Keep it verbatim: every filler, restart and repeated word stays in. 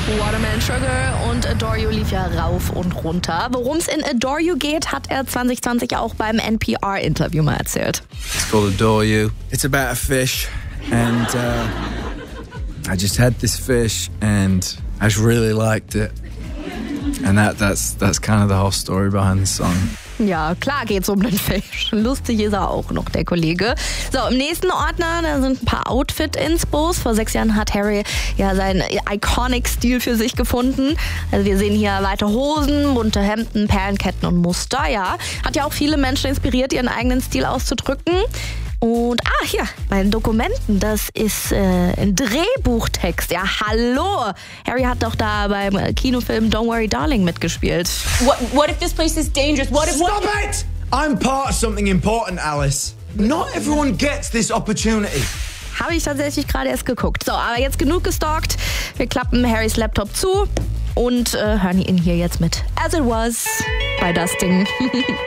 Watermelon Sugar und Adore You lief ja rauf und runter. Worum es in Adore You geht, hat er zwanzig zwanzig auch beim N P R-Interview mal erzählt. It's called Adore You. It's about a fish and uh, I just had this fish and I just really liked it. And that, that's, that's kind of the whole story behind the song. Ja, klar geht's um den Fisch. Lustig ist er auch noch, der Kollege. So, im nächsten Ordner, da sind ein paar Outfit-Inspos. Vor sechs Jahren hat Harry ja seinen Iconic-Stil für sich gefunden. Also wir sehen hier weite Hosen, bunte Hemden, Perlenketten und Muster. Ja, hat ja auch viele Menschen inspiriert, ihren eigenen Stil auszudrücken. Und, ah, hier, bei den Dokumenten, das ist äh, ein Drehbuchtext. Ja, hallo! Harry hat doch da beim Kinofilm Don't Worry Darling mitgespielt. What, what if this place is dangerous? What if... Stop it! I'm part of something important, Alice. Not everyone gets this opportunity. Habe ich tatsächlich gerade erst geguckt. So, aber jetzt genug gestalkt. Wir klappen Harrys Laptop zu und äh, hören ihn hier jetzt mit As It Was bei Dustin.